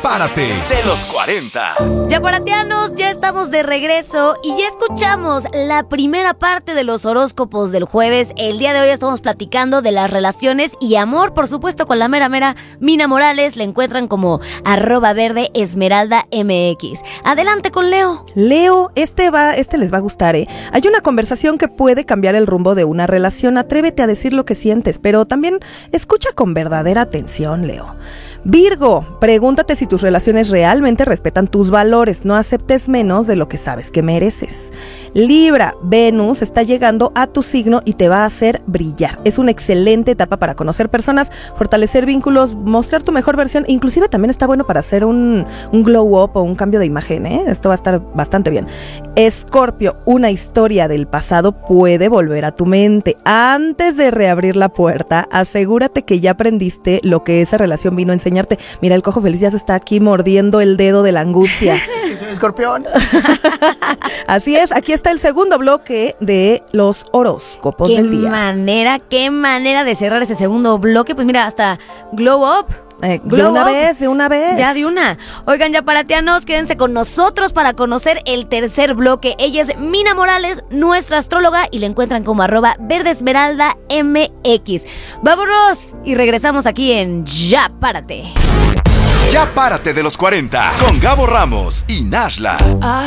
Párate de los 40. Yaparatianos, ya estamos de regreso y ya escuchamos la primera parte de los horóscopos del jueves. El día de hoy estamos platicando de las relaciones y amor, por supuesto, con la mera Mina Morales. Le encuentran como @verdeesmeraldamx. Adelante con Leo. Leo, este les va a gustar, ¿eh? Hay una conversación que puede cambiar el rumbo de una relación. Atrévete a decir lo que sientes, pero también escucha con verdadera atención, Leo. Virgo, pregúntate si tus relaciones realmente respetan tus valores. No aceptes menos de lo que sabes que mereces. Libra, Venus está llegando a tu signo y te va a hacer brillar. Es una excelente etapa para conocer personas, fortalecer vínculos, mostrar tu mejor versión. Inclusive también está bueno para hacer un glow up o un cambio de imagen, ¿eh? Esto va a estar bastante bien. Escorpio, una historia del pasado puede volver a tu mente. Antes de reabrir la puerta, asegúrate que ya aprendiste lo que esa relación vino a enseñarte. Mira, el cojo feliz ya se está aquí mordiendo el dedo de la angustia. Soy escorpión. Así es, aquí está el segundo bloque de los horóscopos del día. Qué manera de cerrar ese segundo bloque. Pues mira, hasta glow up. De una vez. Ya de una. Oigan, yaparatianos, quédense con nosotros para conocer el tercer bloque. Ella es Mina Morales, nuestra astróloga, y la encuentran como @verdeesmeraldamx. Vámonos y regresamos aquí en Ya Párate. Ya Párate de los 40 con Gabo Ramos y Nashla.